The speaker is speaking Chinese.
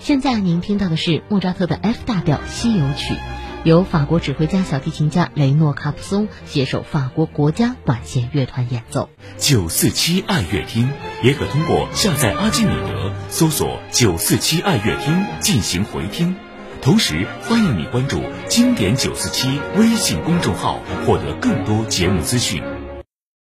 现在您听到的是莫扎特的 F 大调西游曲，由法国指挥家小提琴家雷诺卡普松携手法国国家管弦乐团演奏。 947爱乐厅也可通过下载阿基米德搜索947爱乐厅进行回听，同时欢迎你关注经典947微信公众号，获得更多节目资讯。